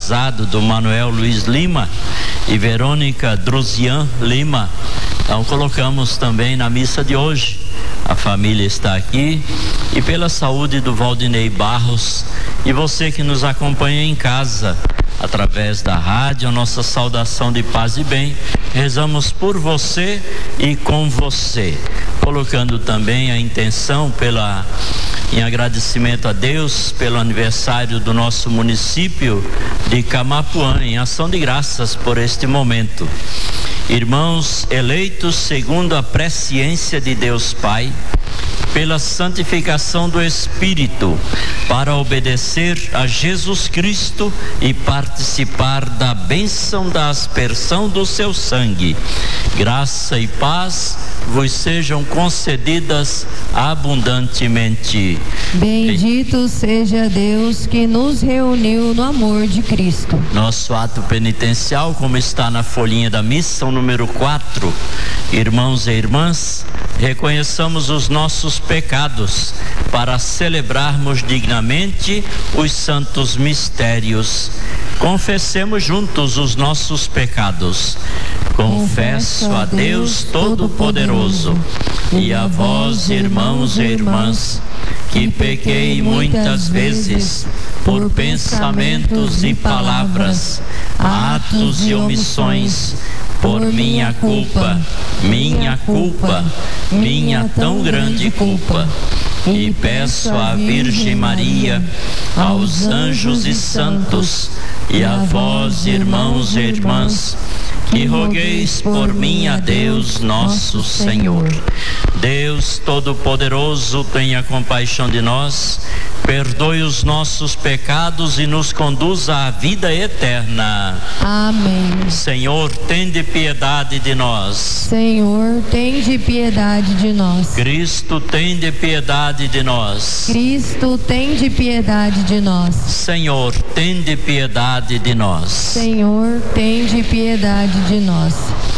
casado do Manuel Luiz Lima e Verônica Druzian Lima. Então colocamos também na missa de hoje. A família está aqui, e pela saúde do Valdinei Barros, e você que nos acompanha em casa através da rádio, a nossa saudação de paz e bem. Rezamos por você e com você, colocando também a intenção em agradecimento a Deus pelo aniversário do nosso município de Camapuã, em ação de graças por este momento. Irmãos eleitos segundo a presciência de Deus Pai, pela santificação do Espírito, para obedecer a Jesus Cristo e participar da bênção da aspersão do seu sangue. Graça e paz vos sejam concedidas abundantemente. Bendito seja Deus que nos reuniu no amor de Cristo. Nosso ato penitencial, como está na folhinha da missa, número 4. Irmãos e irmãs, reconheçamos os nossos pecados para celebrarmos dignamente os santos mistérios. Confessemos juntos os nossos pecados. Confesso a Deus Todo-Poderoso e a vós, irmãos e irmãs, que pequei muitas vezes por pensamentos e palavras, atos e omissões, por minha culpa, minha tão grande culpa. E peço à Virgem Maria, aos anjos e santos, e a vós, irmãos e irmãs, que rogueis por mim a Deus nosso Senhor. Deus Todo-Poderoso, tenha compaixão de nós, perdoe os nossos pecados e nos conduza à vida eterna. Amém. Senhor, tende piedade de nós. Senhor, tende piedade de nós. Cristo, tende piedade de nós. Cristo, tende piedade de nós. Senhor, tende piedade de nós. Senhor, tende piedade de nós.